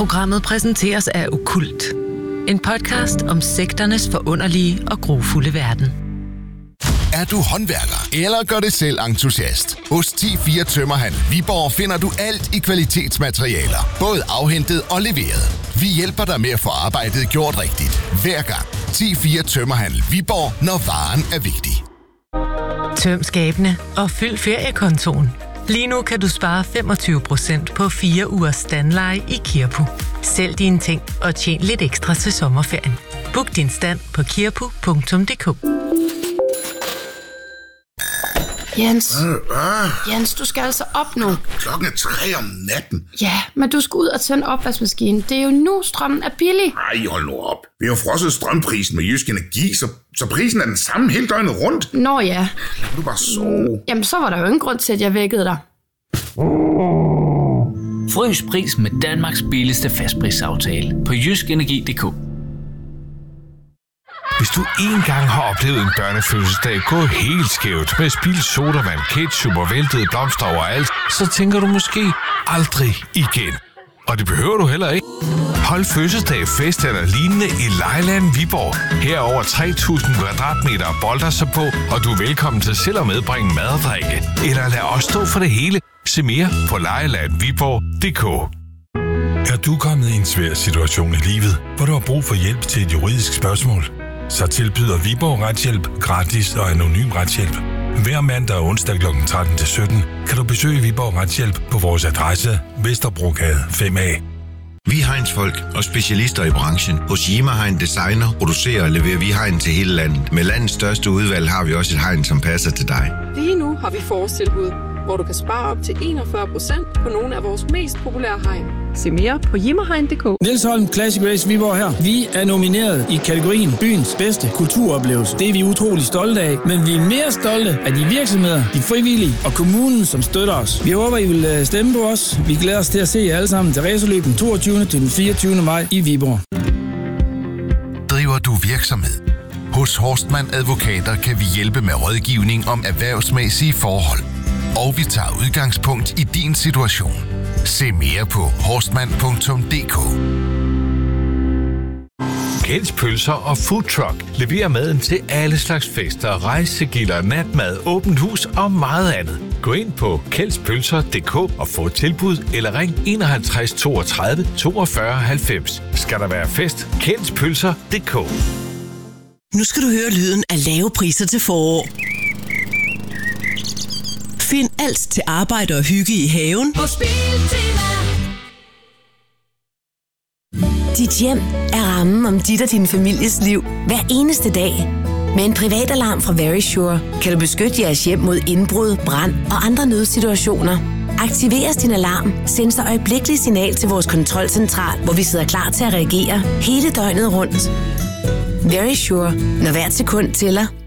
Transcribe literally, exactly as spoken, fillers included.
Programmet præsenteres af Okkult. En podcast om sekternes forunderlige og grufulde verden. Er du håndværker eller gør det selv entusiast? Hos ti fire Tømmerhandel Viborg finder du alt i kvalitetsmaterialer, både afhentet og leveret. Vi hjælper dig med at få arbejdet gjort rigtigt, hver gang. ti fire Tømmerhandel Viborg, når varen er vigtig. Tøm skabene og fyld feriekontoen. Lige nu kan du spare femogtyve procent på fire ugers standleje i Kirpu. Sælg dine ting og tjen lidt ekstra til sommerferien. Book din stand på kirpu punktum d k. Jens, Jens, du skal altså op nu. Klokken er tre om natten. Ja, men du skal ud og tænde opvaskemaskinen. Det er jo nu, strømmen er billig. Ej, hold nu op. Vi har frosset strømprisen med Jysk Energi, så, så prisen er den samme hele døgnet rundt. Nå ja. Lad du bare sove. Jamen, så var der jo ingen grund til, at jeg vækkede dig. Frys pris med Danmarks billigste fastprisaftale på jysk energi punktum d k. Hvis du engang har oplevet en børnefødselsdag gå helt skævt med spildt sodavand, ketchup og væltede blomster overalt, så tænker du måske aldrig igen. Og det behøver du heller ikke. Hold fødselsdag, fest eller lignende i Lejeland Viborg. Her er over tre tusind kvadratmeter bolder sig på, og du er velkommen til selv at medbringe mad og drikke. Eller lad os stå for det hele. Se mere på lejeland viborg punktum d k. Er du kommet i en svær situation i livet, hvor du har brug for hjælp til et juridisk spørgsmål? Så tilbyder Viborg Retshjælp gratis og anonym retshjælp. Hver mandag og onsdag klokken tretten til sytten kan du besøge Viborg Retshjælp på vores adresse Vesterbrogade fem A. Vi er hegnsfolk og specialister i branchen. Hos Jima Hegn Designer producerer og leverer vi hegn til hele landet. Med landets største udvalg har vi også et hegn, som passer til dig. Lige nu har vi forårstilbud, hvor du kan spare op til enogfyrre procent på nogle af vores mest populære hegn. Se mere på jimmerhegn punktum d k. Niels Holm Classic Race Viborg her. Vi er nomineret i kategorien byens bedste kulturoplevelse. Det er vi utrolig stolte af, men vi er mere stolte af de virksomheder, de frivillige og kommunen, som støtter os. Vi håber, I vil stemme på os. Vi glæder os til at se jer alle sammen til racerløb den toogtyvende til den fireogtyvende maj i Viborg. Driver du virksomhed? Hos Horstmann Advokater kan vi hjælpe med rådgivning om erhvervsmæssige forhold. Og vi tager udgangspunkt i din situation. Se mere på horstmann punktum d k. Kjelds Pølser og Food Truck leverer maden til alle slags fester, rejsegilder, natmad, åbent hus og meget andet. Gå ind på kjelds pølser punktum d k og få et tilbud eller ring enoghalvtreds toogtredive toogfyrre halvfems. Skal der være fest? Kjelds Pølser punktum d k. Nu skal du høre lyden af lave priser til forår. Find alt til arbejde og hygge i haven på Biltema. Dit hjem er rammen om dit og din families liv hver eneste dag. Med en privatalarm fra Verisure kan du beskytte jeres hjem mod indbrud, brand og andre nødsituationer. Aktiveres din alarm, sendes der øjeblikkeligt signal til vores kontrolcentral, hvor vi sidder klar til at reagere hele døgnet rundt. Verisure, når hvert sekund tæller.